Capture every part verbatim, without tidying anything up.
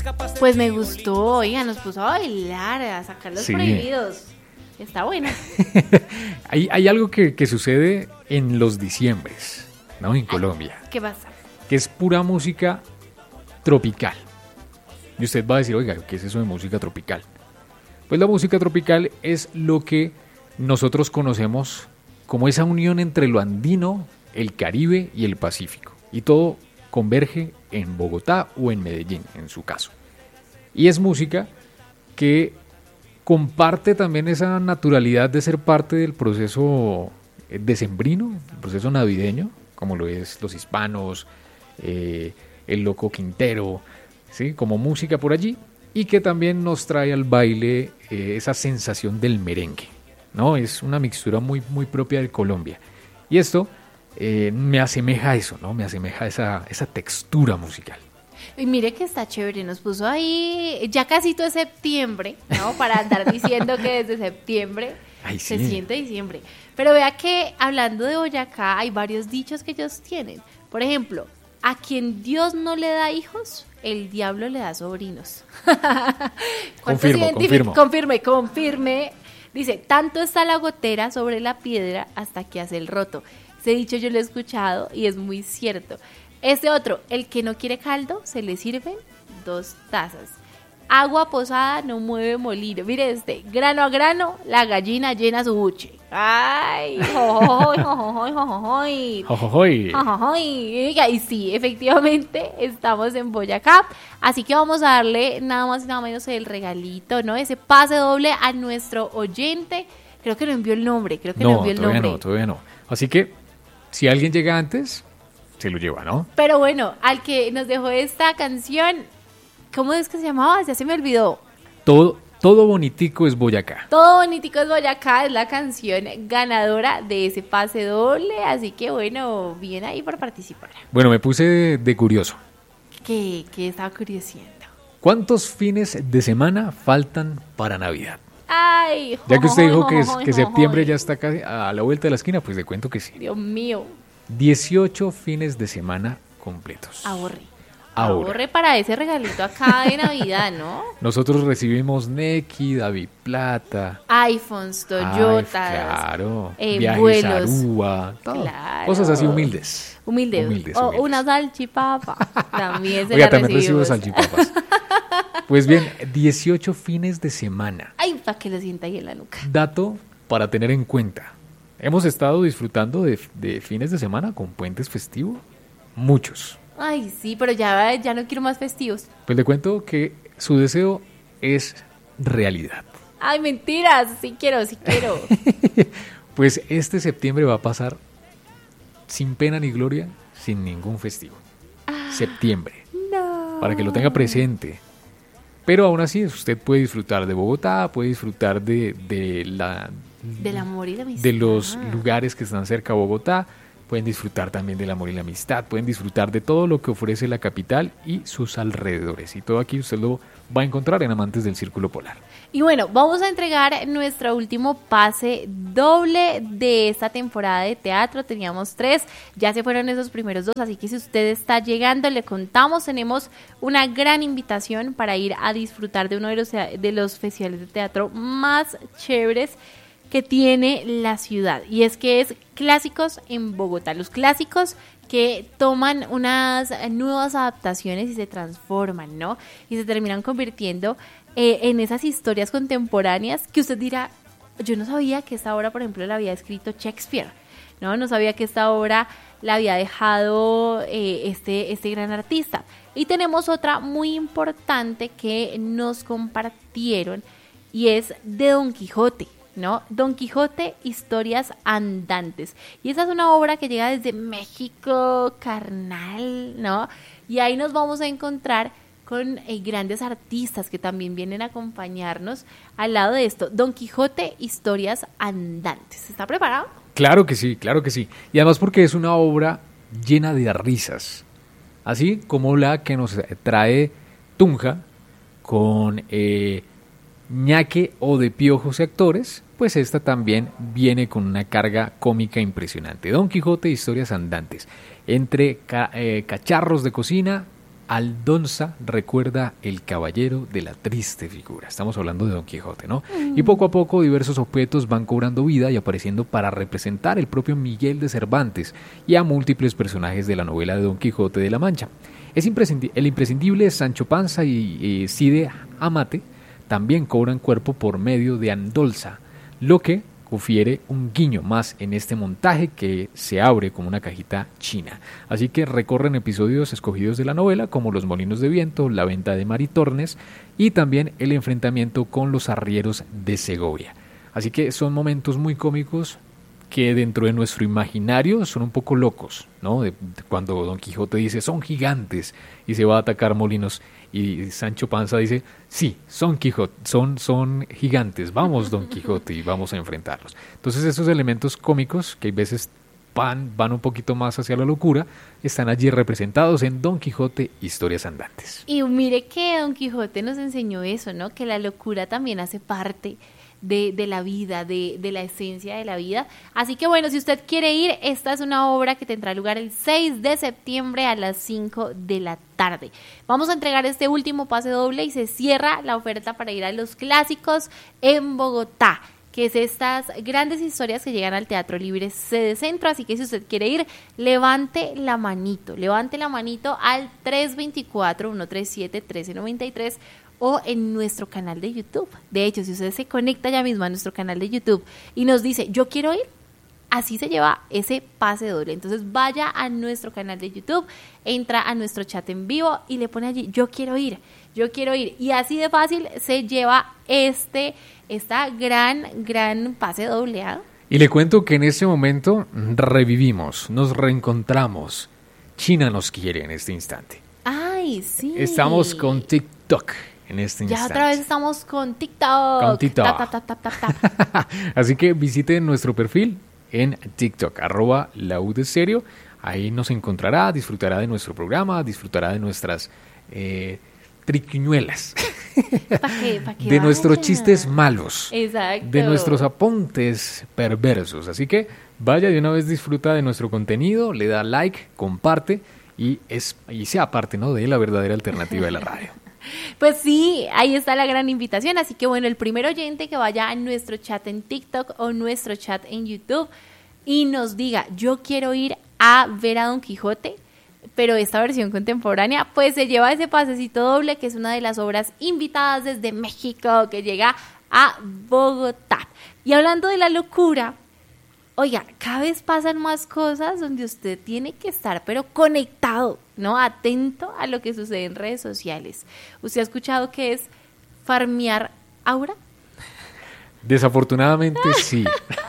Pues me gustó, oiga, nos puso a bailar, a sacar los Sí. prohibidos. Está buena. hay, hay algo que, que sucede en los diciembres, ¿no? En Colombia, ¿Qué pasa? que es pura música tropical. Y usted va a decir, oiga, ¿qué es eso de música tropical? Pues la música tropical es lo que nosotros conocemos como esa unión entre lo andino, el Caribe y el Pacífico. Y todo converge en Bogotá o en Medellín, en su caso. Y es música que comparte también esa naturalidad de ser parte del proceso decembrino, el proceso navideño, como lo es los hispanos, eh, el Loco Quintero, ¿sí? Como música por allí, y que también nos trae al baile eh, esa sensación del merengue, ¿no? Es una mixtura muy, muy propia de Colombia. Y esto eh, me asemeja a eso, ¿no? Me asemeja a esa, esa textura musical. Y mire que está chévere, nos puso ahí ya casi todo septiembre, ¿no? Para andar diciendo que desde septiembre Ay, se sí. siente diciembre. Pero vea que hablando de Boyacá hay varios dichos que ellos tienen. Por ejemplo, a quien Dios no le da hijos, el diablo le da sobrinos. ¿Cuántos Confirmo, identific- confirmo. Confirme, confirme. Dice, tanto está la gotera sobre la piedra hasta que hace el roto. Ese dicho yo lo he escuchado y es muy cierto. Este otro, el que no quiere caldo, se le sirven dos tazas. Agua posada no mueve molino. Mire este, grano a grano, la gallina llena su buche. Ay, jojojoy, jojojoy, jojojoy. Jojojoy. Jojojoy. Oiga, y sí, efectivamente, estamos en Boyacá. Así que vamos a darle nada más y nada menos el regalito, ¿no? Ese pase doble a nuestro oyente. Creo que no envió el nombre, creo que no, No, envió el todavía nombre. no, todavía no. Así que, si alguien llega antes, se lo lleva, ¿no? Pero bueno, al que nos dejó esta canción, ¿cómo es que se llamaba? Ya se me olvidó. Todo, todo bonitico es Boyacá. Todo Bonitico es Boyacá es la canción ganadora de ese pase doble, así que bueno, bien ahí por participar. Bueno, me puse de, de curioso. ¿Qué, qué estaba curiosiendo? ¿Cuántos fines de semana faltan para Navidad? Ay, Ya que usted dijo que, es- jojojoy, que septiembre jojojoy. ya está casi a la vuelta de la esquina, pues le cuento que sí. Dios mío, dieciocho fines de semana completos. ahorre. Ahora. Ahorre para ese regalito acá de Navidad, ¿no? Nosotros recibimos Nequi, David Plata, iPhones, Toyotas, Ay, claro, eh, viajes vuelos. a Aruba, todo. Claro. Cosas así humildes. Humilde. Humildes, O humildes. una salchipapa. También se Oiga, la también recibo recibimos. salchipapas. Pues bien, dieciocho fines de semana. Ay, para que lo sienta ahí en la nuca. Dato para tener en cuenta. Hemos estado disfrutando de, de fines de semana con puentes festivos. Muchos. Ay, sí, pero ya, ya no quiero más festivos. Pues le cuento que su deseo es realidad. Ay, mentiras, sí quiero, sí quiero. Pues este septiembre va a pasar sin pena ni gloria, sin ningún festivo. Septiembre. No. Para que lo tenga presente. Pero aún así, usted puede disfrutar de Bogotá, puede disfrutar de, de la Del amor y la amistad. de los lugares que están cerca a Bogotá, pueden disfrutar también del amor y la amistad, pueden disfrutar de todo lo que ofrece la capital y sus alrededores. Y todo aquí usted lo va a encontrar en Amantes del Círculo Polar. Y bueno, vamos a entregar nuestro último pase doble de esta temporada de teatro. Teníamos tres, ya se fueron esos primeros dos, así que si usted está llegando, le contamos, tenemos una gran invitación para ir a disfrutar de uno de los, de los festivales de teatro más chéveres que tiene la ciudad, y es que es Clásicos en Bogotá, los clásicos que toman unas nuevas adaptaciones y se transforman, ¿no? Y se terminan convirtiendo eh, en esas historias contemporáneas que usted dirá, yo no sabía que esta obra, por ejemplo, la había escrito Shakespeare, ¿no? No sabía que esta obra la había dejado eh, este, este gran artista. Y tenemos otra muy importante que nos compartieron, y es de Don Quijote, ¿no? Don Quijote, historias andantes. Y esa es una obra que llega desde México, carnal, ¿no? Y ahí nos vamos a encontrar con eh, grandes artistas que también vienen a acompañarnos al lado de esto. Don Quijote, historias andantes. ¿Está preparado? Claro que sí, claro que sí. Y además porque es una obra llena de risas. Así como la que nos trae Tunja con eh, ñaque o de piojos y actores, pues esta también viene con una carga cómica impresionante. Don Quijote, historias andantes. Entre ca- eh, cacharros de cocina, Aldonza recuerda el caballero de la triste figura. Estamos hablando de Don Quijote, ¿no? Mm. Y poco a poco diversos objetos van cobrando vida y apareciendo para representar el propio Miguel de Cervantes y a múltiples personajes de la novela de Don Quijote de la Mancha. Es imprescind- el imprescindible Sancho Panza y, y Cide Hamete también cobran cuerpo por medio de Andolza, lo que confiere un guiño más en este montaje que se abre como una cajita china. Así que recorren episodios escogidos de la novela como los molinos de viento, la venta de Maritornes y también el enfrentamiento con los arrieros de Segovia. Así que son momentos muy cómicos que dentro de nuestro imaginario son un poco locos, ¿no? De, de cuando Don Quijote dice son gigantes y se va a atacar molinos y Sancho Panza dice sí, son Quijote, son, son gigantes, vamos Don Quijote y vamos a enfrentarlos. Entonces esos elementos cómicos que a veces van, van un poquito más hacia la locura están allí representados en Don Quijote, Historias Andantes. Y mire que Don Quijote nos enseñó eso, ¿no? Que la locura también hace parte De, de la vida, de, de la esencia de la vida. Así que bueno, si usted quiere ir, esta es una obra que tendrá lugar el seis de septiembre a las cinco de la tarde. Vamos a entregar este último pase doble y se cierra la oferta para ir a los clásicos en Bogotá, que es estas grandes historias que llegan al Teatro Libre Sede Centro. Así que si usted quiere ir, levante la manito, levante la manito al tres dos cuatro, uno tres siete, uno tres nueve tres o en nuestro canal de YouTube. De hecho, si usted se conecta ya mismo a nuestro canal de YouTube y nos dice, yo quiero ir, así se lleva ese pase doble. Entonces vaya a nuestro canal de YouTube, entra a nuestro chat en vivo y le pone allí, yo quiero ir, yo quiero ir. Y así de fácil se lleva este, esta gran, gran pase doble, ¿eh? Y le cuento que en este momento revivimos, nos reencontramos. China nos quiere en este instante. Ay, sí. Estamos con TikTok. En este ya instante. otra vez estamos con TikTok. Con TikTok. Tap, tap, tap, tap, tap. Así que visiten nuestro perfil en TikTok, arroba la U de Serio. Ahí nos encontrará, disfrutará de nuestro programa, disfrutará de nuestras eh, triquiñuelas. ¿Pa qué? ¿Pa qué de vaya? Nuestros chistes malos. Exacto. De nuestros apuntes perversos. Así que vaya de una vez, disfruta de nuestro contenido, le da like, comparte y, es, y sea parte, ¿no?, de la verdadera alternativa de la radio. Pues sí, ahí está la gran invitación, así que bueno, el primer oyente que vaya a nuestro chat en TikTok o nuestro chat en YouTube y nos diga, yo quiero ir a ver a Don Quijote, pero esta versión contemporánea, pues se lleva ese pasecito doble, que es una de las obras invitadas desde México, que llega a Bogotá. Y hablando de la locura, oiga, cada vez pasan más cosas donde usted tiene que estar, pero conectado, ¿no? Atento a lo que sucede en redes sociales. ¿Usted ha escuchado qué es farmear aura? Desafortunadamente sí.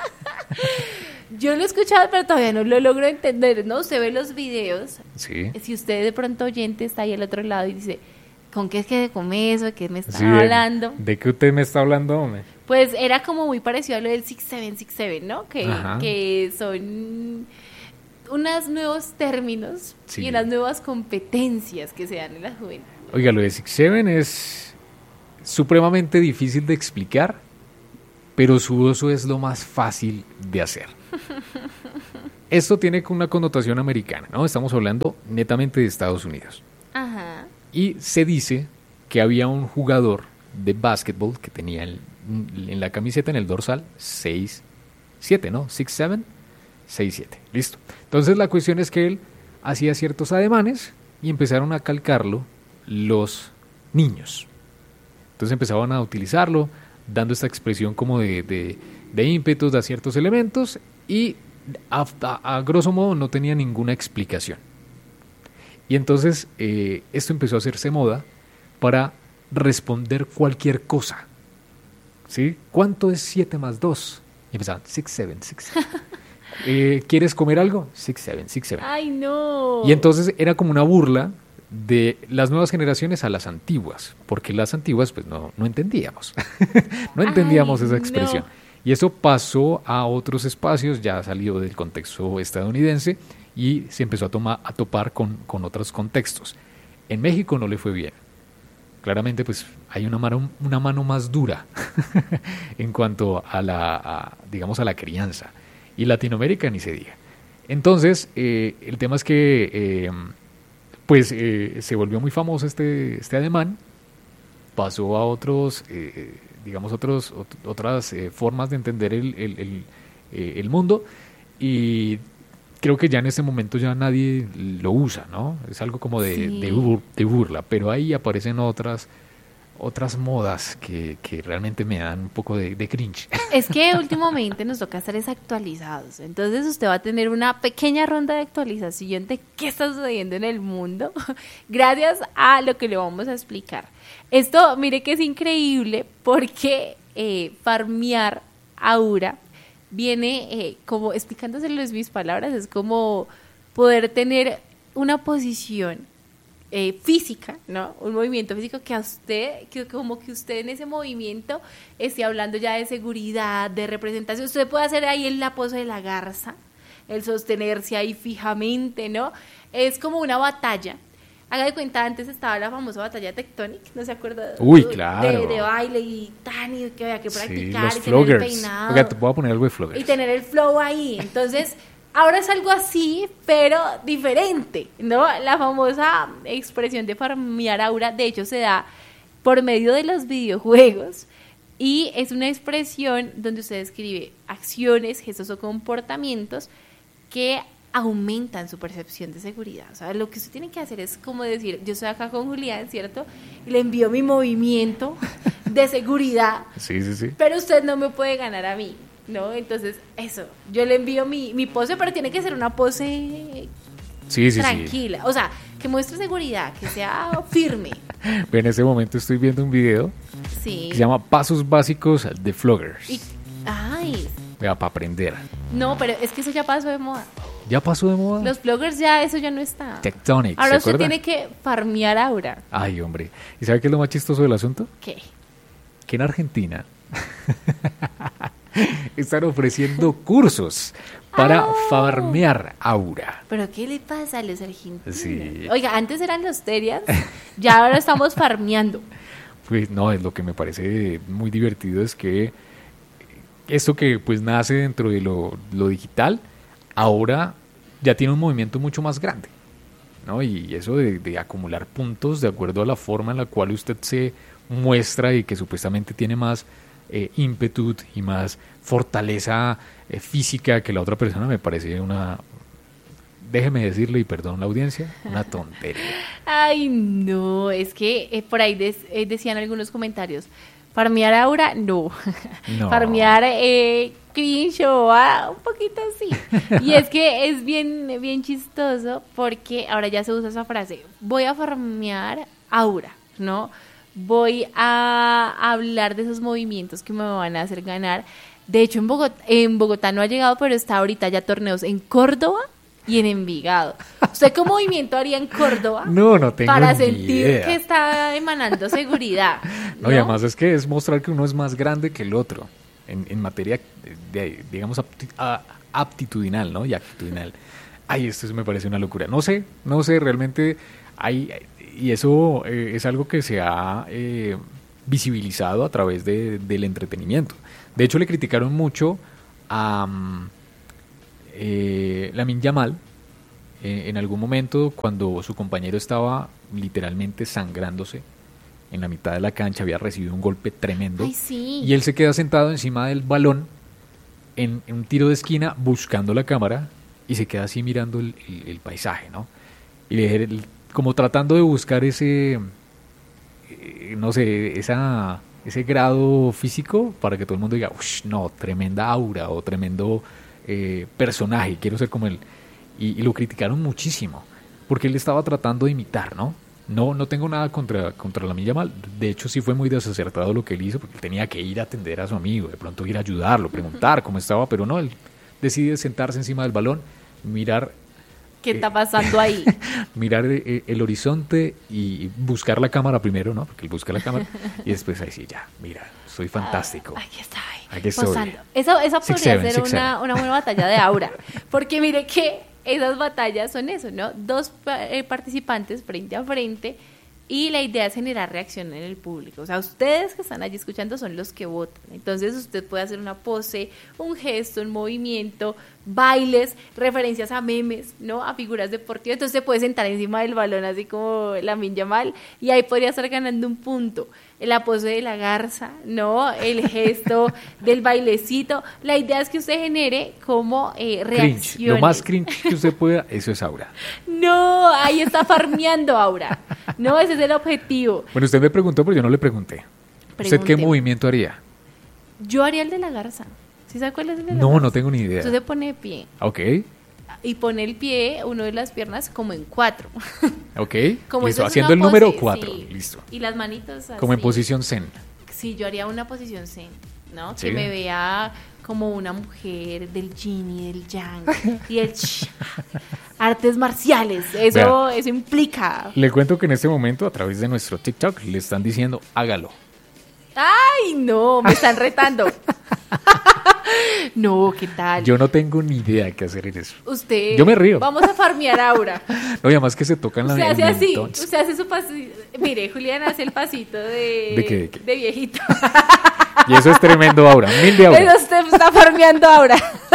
Yo lo he escuchado, pero todavía no lo logro entender, ¿no? Usted ve los videos. Sí. Si usted de pronto oyente está ahí al otro lado y dice, ¿con qué es que come eso? ¿De qué me está Sí, hablando? ¿De, ¿De qué usted me está hablando, hombre? Pues era como muy parecido a lo del six seven six seven, ¿no? Que, Ajá. que son unos nuevos términos Sí. y unas nuevas competencias que se dan en la juventud. Oiga, lo de Six Seven es supremamente difícil de explicar, pero su uso es lo más fácil de hacer. Esto tiene una connotación americana, ¿no? Estamos hablando netamente de Estados Unidos. Ajá. Y se dice que había un jugador de básquetbol que tenía el, en la camiseta, en el dorsal, seis siete, ¿no? six seven, seis siete. Listo. Entonces la cuestión es que él hacía ciertos ademanes y empezaron a calcarlo los niños. Entonces empezaban a utilizarlo, dando esta expresión como de, de, de ímpetus a ciertos elementos y a, a, a grosso modo no tenía ninguna explicación. Y entonces eh, esto empezó a hacerse moda para responder cualquier cosa. ¿Sí? ¿Cuánto es siete más dos? Y empezaban six seven, six seven. eh, ¿Quieres comer algo? six seven, six seven. ¡Ay, no! Y entonces era como una burla de las nuevas generaciones a las antiguas, porque las antiguas pues no, no entendíamos, no entendíamos Ay, esa expresión. No. Y eso pasó a otros espacios, ya salió del contexto estadounidense y se empezó a, tomar, a topar con, con otros contextos. En México no le fue bien. Claramente pues hay una mano, una mano más dura en cuanto a la, a, digamos, a la crianza. Y Latinoamérica ni se diga. Entonces, eh, el tema es que eh, pues eh, se volvió muy famoso este, este ademán, pasó a otros, eh, digamos, otros, ot- otras eh, formas de entender el, el, el, eh, el mundo, y creo que ya en este momento ya nadie lo usa, ¿no? Es algo como de, Sí. de, bur- de burla, pero ahí aparecen otras otras modas que, que realmente me dan un poco de, de cringe. Es que últimamente nos toca estar desactualizados. Entonces usted va a tener una pequeña ronda de actualización de qué está sucediendo en el mundo gracias a lo que le vamos a explicar. Esto, mire que es increíble porque eh, farmear aura viene eh, como, explicándoselo en mis palabras, es como poder tener una posición Eh, física, ¿no? Un movimiento físico que a usted, que como que usted en ese movimiento esté hablando ya de seguridad, de representación. Usted puede hacer ahí en la pose de la garza, el sostenerse ahí fijamente, ¿no? Es como una batalla. Haga de cuenta, antes estaba la famosa batalla Tectonic, ¿no se acuerda? Uy, claro. De, de baile y tan, y que había que Sí, practicar los y tener el floggers. peinado. Oiga, te voy a poner algo de floggers. Y tener el flow ahí. Entonces, ahora es algo así, pero diferente, ¿no? La famosa expresión de farmear aura, de hecho, se da por medio de los videojuegos y es una expresión donde usted describe acciones, gestos o comportamientos que aumentan su percepción de seguridad. O sea, lo que usted tiene que hacer es como decir, yo estoy acá con Julián, ¿cierto? Y le envío mi movimiento de seguridad, Sí, sí, sí. pero usted no me puede ganar a mí, ¿no? Entonces, eso, yo le envío mi, mi pose, pero tiene que ser una pose Sí, sí, tranquila, o sea, que muestre seguridad, que sea firme. sí. En este momento estoy viendo un video Sí. que se llama Pasos Básicos de Floggers. Y, ay, Vea, para aprender. no, pero es que eso ya pasó de moda. ¿Ya pasó de moda? Los bloggers ya, eso ya no está. Tectonic, ¿se Ahora usted acuerda? tiene que farmear aura. Ay, hombre. ¿Y sabe qué es lo más chistoso del asunto? ¿Qué? Que en Argentina están ofreciendo cursos para Ah. farmear aura. ¿Pero qué le pasa a los argentinos? Sí. Oiga, antes eran los terias, ya ahora estamos farmeando. Pues no, es lo que me parece muy divertido es que esto que pues nace dentro de lo, lo digital, ahora ya tiene un movimiento mucho más grande, ¿no? Y eso de, de acumular puntos de acuerdo a la forma en la cual usted se muestra y que supuestamente tiene más eh, ímpetu y más fortaleza eh, física que la otra persona, me parece una, déjeme decirle y perdón la audiencia, una tontería. Ay, no, es que eh, por ahí des- eh, decían algunos comentarios, farmear aura, no, No. farmear eh, cringe o ah, un poquito así. Y es que es bien, bien chistoso porque ahora ya se usa esa frase, voy a farmear aura, ¿no? Voy a hablar de esos movimientos que me van a hacer ganar. De hecho, en Bogotá, en Bogotá no ha llegado, pero está ahorita ya torneos en Córdoba y en Envigado. ¿Usted qué movimiento haría en Córdoba? No, no tengo Para ni sentir idea. que está emanando seguridad. No, y además es que es mostrar que uno es más grande que el otro en, en materia, de, digamos, apti- a- aptitudinal, ¿no? Y actitudinal. Ay, esto me parece una locura. No sé, no sé, realmente hay, y eso eh, es algo que se ha eh, visibilizado a través de, del entretenimiento. De hecho, le criticaron mucho a um, eh, Lamine Yamal eh, en algún momento cuando su compañero estaba literalmente sangrándose en la mitad de la cancha, había recibido un golpe tremendo. Ay, sí. Y él se queda sentado encima del balón en, en un tiro de esquina buscando la cámara y se queda así mirando el, el- el paisaje, ¿no? Y le- el- como tratando de buscar ese, eh, no sé, esa, ese grado físico para que todo el mundo diga, uff, no, tremenda aura o tremendo eh, personaje, quiero ser como él. Y, y lo criticaron muchísimo porque él estaba tratando de imitar, ¿no? No, no tengo nada contra, contra Lamine Yamal. De hecho, sí fue muy desacertado lo que él hizo, porque él tenía que ir a atender a su amigo, de pronto ir a ayudarlo, preguntar cómo estaba, pero no, él decide sentarse encima del balón, mirar, ¿Qué está pasando ahí? mirar eh, el horizonte y buscar la cámara primero, ¿no? Porque él busca la cámara y después ahí sí, ya, mira, soy fantástico. Aquí está. Aquí estoy. Posando. Esa, esa Six, podría seven, ser six, una, seven. una buena batalla de aura. Porque mire que esas batallas son eso, ¿no? Dos pa- eh, participantes frente a frente Y la idea es generar reacción en el público. O sea, ustedes que están allí escuchando son los que votan. Entonces usted puede hacer una pose, un gesto, un movimiento, bailes, referencias a memes, ¿no? A figuras deportivas. Entonces se puede sentar encima del balón así como Lamine Yamal y ahí podría estar ganando un punto. La pose de la garza, ¿no? El gesto del bailecito. La idea es que usted genere como eh, reacciones. Cringe. Lo más cringe que usted pueda, eso es Aura. No, ahí está farmeando Aura. No, ese es el objetivo. Bueno, usted me preguntó, pero yo no le pregunté. Pregunte. ¿Usted qué movimiento haría? Yo haría el de la garza. ¿Sí sabe cuál es el de la No, garza? no tengo ni idea. Usted se pone de pie. Ok, Y pone el pie, uno de las piernas, como en cuatro. ok. Como Listo, eso es haciendo una el número pose, cuatro. sí. Listo. Y las manitos así. Como en posición zen. Sí, yo haría una posición zen, ¿no? Sí. Que me vea como una mujer del yin y del yang. Y el ch- artes marciales. Eso, Vea. eso implica. Le cuento que en este momento, a través de nuestro TikTok, le están diciendo, hágalo. ¡Ay, no! Me están retando. No, ¿qué tal? Yo no tengo ni idea de qué hacer en eso. Usted. Yo me río. Vamos a farmear Aura. No, y además que se tocan la Usted hace el así. mentón. Usted hace su pasito. Mire, Julián hace el pasito de. ¿De qué, de qué? De viejito. Y eso es tremendo Aura, mil de Aura. Pero usted está farmeando Aura.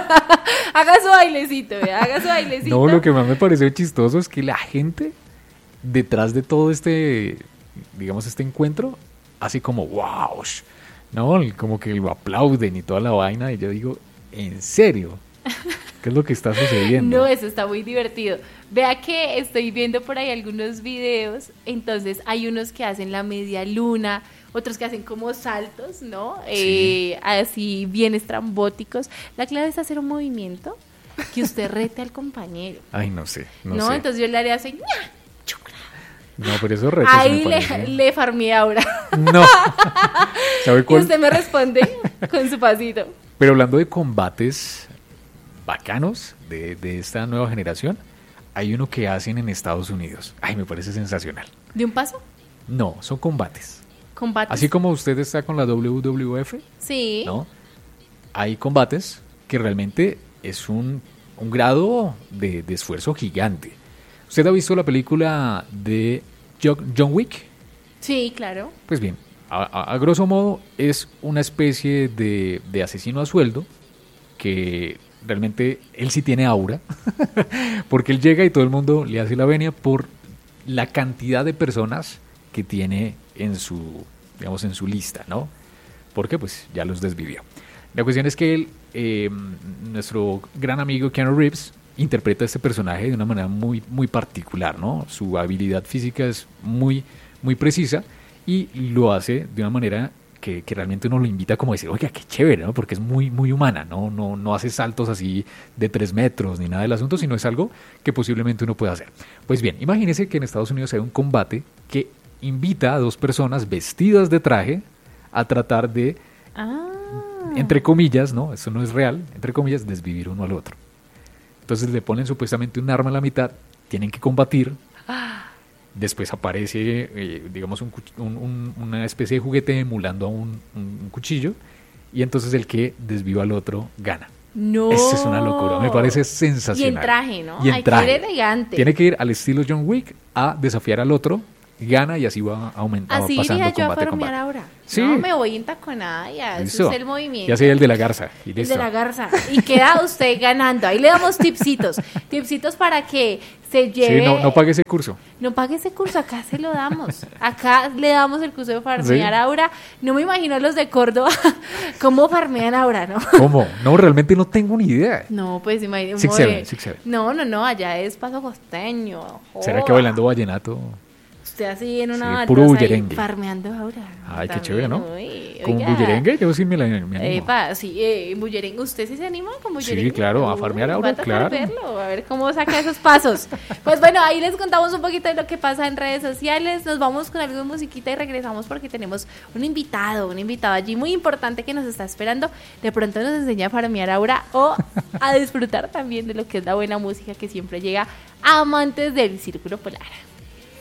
Haga su bailecito, vea, haga su bailecito. No, lo que más me pareció chistoso es que la gente detrás de todo este, digamos, este encuentro, así como, wow, ¿no? Como que lo aplauden y toda la vaina. Y yo digo, ¿en serio? ¿Qué es lo que está sucediendo? No, eso está muy divertido. Vea que estoy viendo por ahí algunos videos, entonces hay unos que hacen la media luna, otros que hacen como saltos, ¿no? Sí. Eh, así bien estrambóticos. La clave es hacer un movimiento que usted rete al compañero, Ay, no sé, no, ¿no? sé. Entonces yo le haría así, ¡ña! ¡Chucra! No, pero esos retos Ahí me le, parecen- le farmeé ahora. No. ¿Sabe Y cuál? usted me responde con su pasito. Pero hablando de combates bacanos de, de esta nueva generación, hay uno que hacen en Estados Unidos. Ay, me parece sensacional. ¿De un paso? No, son combates. ¿Combates? Así como usted está con la W W F, Sí. ¿no? Hay combates que realmente es un, un grado de, de esfuerzo gigante. ¿Usted ha visto la película de Jo- John Wick? Sí, claro. Pues bien, a, a- a grosso modo es una especie de, de asesino a sueldo que realmente él sí tiene aura, porque él llega y todo el mundo le hace la venia por la cantidad de personas que tiene en su, digamos, en su lista, ¿no? Porque pues ya los desvivió. La cuestión es que él, eh, nuestro gran amigo Keanu Reeves, interpreta a este personaje de una manera muy, muy particular, ¿no? Su habilidad física es muy, muy precisa y lo hace de una manera que, que realmente uno lo invita como a decir, oiga, qué chévere, ¿no? Porque es muy, muy humana, ¿no? No, no hace saltos así de tres metros ni nada del asunto, sino es algo que posiblemente uno pueda hacer. Pues bien, imagínese que en Estados Unidos hay un combate que invita a dos personas vestidas de traje a tratar de, Ah. entre comillas, ¿no? Eso no es real, entre comillas, desvivir uno al otro. Entonces le ponen supuestamente un arma a la mitad, tienen que combatir. Después aparece, eh, digamos, un, cuch- un- un- una especie de juguete emulando a un, un- un cuchillo. Y entonces el que desviva al otro gana. No. Esa es una locura, me parece Y sensacional. en traje, ¿no? Y en Hay que traje. ir elegante. Tiene que ir al estilo John Wick a desafiar al otro, gana y así va aumentando, Así pasando iría yo a combate a farmear combate. ahora. Sí. No, me voy entaconada y ya, Listo. ese es el movimiento. Ya sería el de la garza. Y El listo. de la garza. Y queda usted ganando. Ahí le damos tipsitos. Tipsitos para que se lleve. Sí, no, no pague ese curso. No pague ese curso, acá se lo damos. Acá le damos el curso de farmear Sí. Aura. No me imagino los de Córdoba cómo farmean Aura, ¿no? ¿Cómo? No, realmente no tengo ni idea. No, pues imagínate. Six seven, six seven. No, no, no, allá es paso costeño. ¿Será que Joda. bailando vallenato? Usted así en una Sí, baldosa puro ahí bullerengue. farmeando Aura. Ay, qué También, chévere, ¿no? uy, ¿Con oiga. bullerengue? Yo sí me la me animo. Epa, sí, eh, bullerengue. ¿Usted sí se anima con bullerengue? Sí, claro, a Uy, farmear Aura, va a tocar claro. verlo, a ver cómo saca esos pasos. Pues bueno, ahí les contamos un poquito de lo que pasa en redes sociales. Nos vamos con algo de musiquita y regresamos porque tenemos un invitado, un invitado allí muy importante que nos está esperando. De pronto nos enseña a farmear Aura o a disfrutar también de lo que es la buena música que siempre llega a amantes del Círculo Polar.